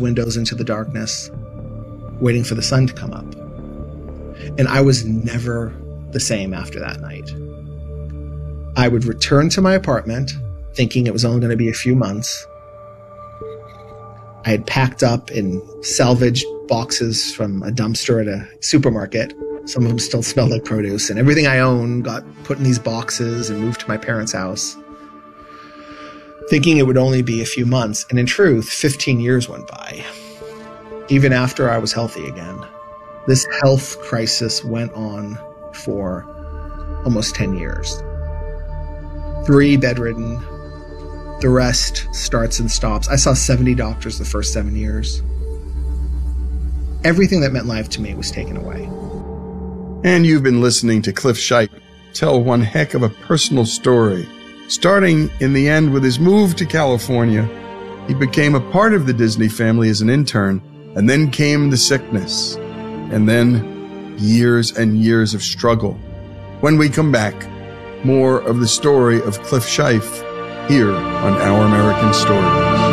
windows into the darkness, waiting for the sun to come up. And I was never the same after that night. I would return to my apartment thinking it was only going to be a few months. I had packed up in salvaged boxes from a dumpster at a supermarket. Some of them still smelled like produce, and everything I owned got put in these boxes and moved to my parents' house, thinking it would only be a few months. And in truth, 15 years went by, even after I was healthy again. This health crisis went on for almost 10 years. 3 bedridden, the rest starts and stops. I saw 70 doctors the first 7 years. Everything that meant life to me was taken away. And you've been listening to Cliff Shipe tell one heck of a personal story. Starting in the end with his move to California, he became a part of the Disney family as an intern, and then came the sickness, and then years and years of struggle. When we come back, more of the story of Cliff Shipe here on Our American Stories.